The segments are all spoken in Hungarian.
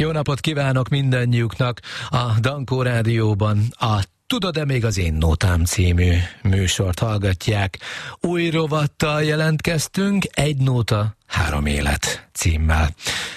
Jó napot kívánok mindannyiuknak! A Dankó Rádióban a Tudod-e még az én nótám című műsort hallgatják. Új rovattal jelentkeztünk, Egy nóta, három élet címmel.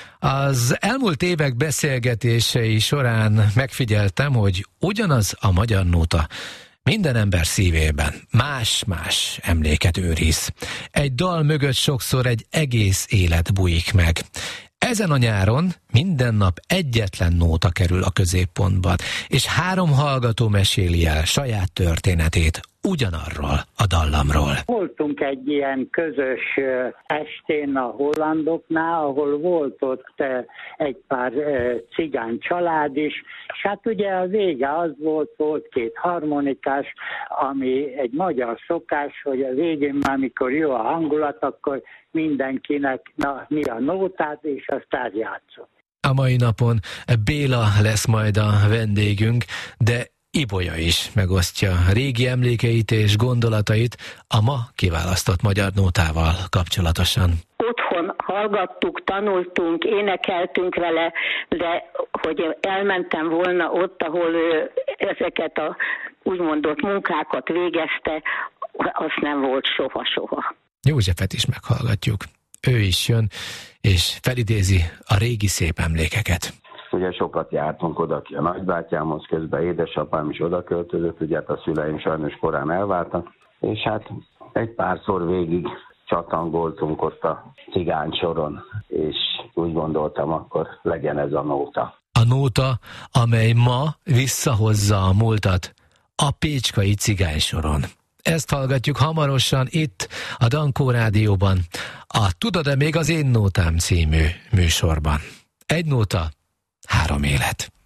Az elmúlt évek beszélgetései során megfigyeltem, hogy ugyanaz a magyar nóta minden ember szívében más-más emléket őriz. Egy dal mögött sokszor egy egész élet bújik meg. Ezen a nyáron minden nap egyetlen nóta kerül a középpontba, és 3 hallgató meséli el saját történetét ugyanarról a dallamról. Voltunk egy ilyen közös estén a hollandoknál, ahol volt ott egy pár cigány család is, és hát ugye a vége az volt 2 harmonikás, ami egy magyar szokás, hogy a végén már, amikor jó a hangulat, akkor mindenkinek mi a nótát, és aztán játszunk. A mai napon Béla lesz majd a vendégünk, de Ibolya is megosztja régi emlékeit és gondolatait a ma kiválasztott magyar nótával kapcsolatosan. Otthon hallgattuk, tanultunk, énekeltünk vele, de hogy elmentem volna ott, ahol ő ezeket a úgymondott munkákat végezte, az nem volt soha-soha. Józsefet is meghallgatjuk. Ő is jön, és felidézi a régi szép emlékeket. Ugye sokat jártunk oda ki a nagybátyámhoz, közben édesapám is oda költözött, ugye a szüleim sajnos korán elváltak, és hát egy párszor végig csatangoltunk ott a cigány soron, és úgy gondoltam, akkor legyen ez a nóta. A nóta, amely ma visszahozza a múltat a pécskai cigány soron. Ezt hallgatjuk hamarosan itt a Dankó Rádióban, a Tudod-e még az én nótám című műsorban. Egy nóta, három élet.